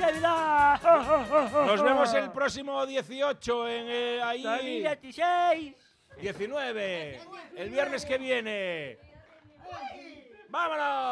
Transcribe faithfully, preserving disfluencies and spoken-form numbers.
Navidad! Nos vemos el próximo dieciocho en eh, ahí. dieciséis. diecinueve. El viernes que viene. ¡Vámonos!